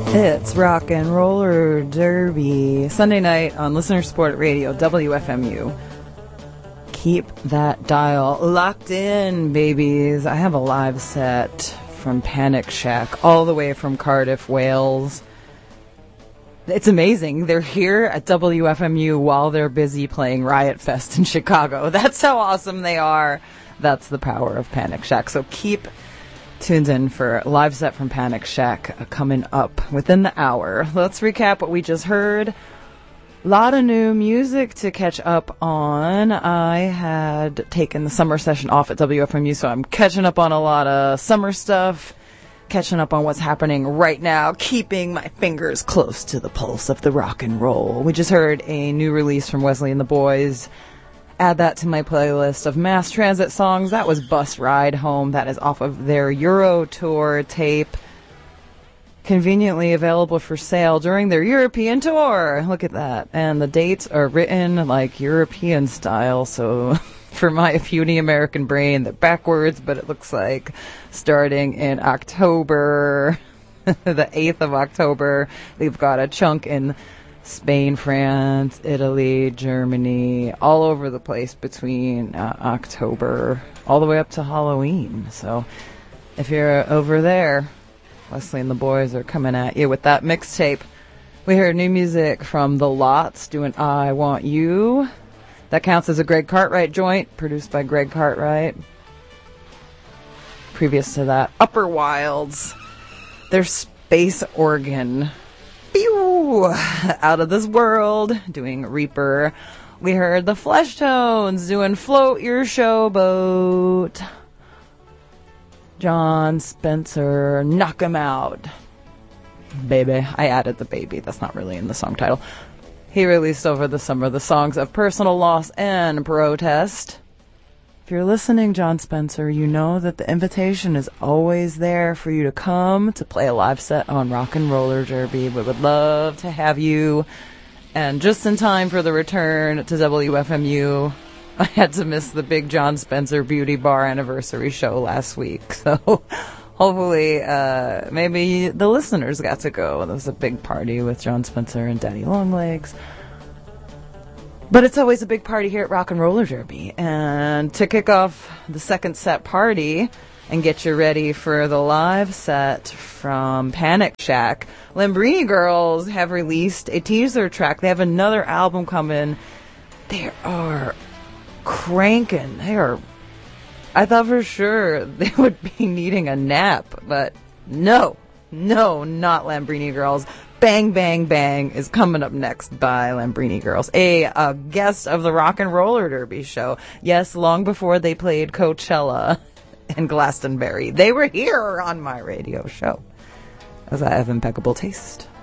It's Rock and Roller Derby, Sunday night on Listener Support Radio, WFMU. Keep that dial locked in, babies. I have a live set from Panic Shack, all the way from Cardiff, Wales. It's amazing. They're here at WFMU while they're busy playing Riot Fest in Chicago. That's how awesome they are. That's the power of Panic Shack. So keep tuned in for a live set from Panic Shack coming up within the hour. Let's recap what we just heard. A lot of new music to catch up on. I had taken the summer session off at WFMU, so I'm catching up on a lot of summer stuff, catching up on what's happening right now, keeping my fingers close to the pulse of the rock and roll. We just heard a new release from Wesley and the Boys. Add that to my playlist of mass transit songs. That was Bus Ride Home. That is off of their Euro Tour tape. Conveniently available for sale during their European tour. Look at that. And the dates are written like European style. So for my puny American brain, they're backwards, but it looks like starting in October, the 8th of October, they've got a chunk in Spain, France, Italy, Germany, all over the place between October all the way up to Halloween. So if you're over there, Wesley and the Boys are coming at you with that mixtape. We heard new music from The Lots doing I Want You. That counts as a Greg Cartwright joint, produced by Greg Cartwright. Previous to that, Upper Wilds, their Space Organ. Pew! Out of This World, doing Reaper. We heard the Flesh Tones doing Float Your Showboat. John Spencer, Knock 'Em Out. Baby. I added the baby. That's not really in the song title. He released over the summer the songs of Personal Loss and Protest. If you're listening, John Spencer, you know that the invitation is always there for you to come to play a live set on Rock and Roller Derby. We would love to have you. And just in time for the return to WFMU, I had to miss the big John Spencer Beauty Bar anniversary show last week. So hopefully maybe the listeners got to go. There was a big party with John Spencer and Daddy Longlegs. But it's always a big party here at Rock and Roller Derby. And to kick off the second set party and get you ready for the live set from Panic Shack, Lambrini Girls have released a teaser track. They have another album coming. They are cranking. I thought for sure they would be needing a nap, but no, not Lambrini Girls. Bang Bang Bang is coming up next by Lambrini Girls, a guest of the Rock and Roller Derby show. Yes, long before they played Coachella and Glastonbury, they were here on my radio show, as I have impeccable taste.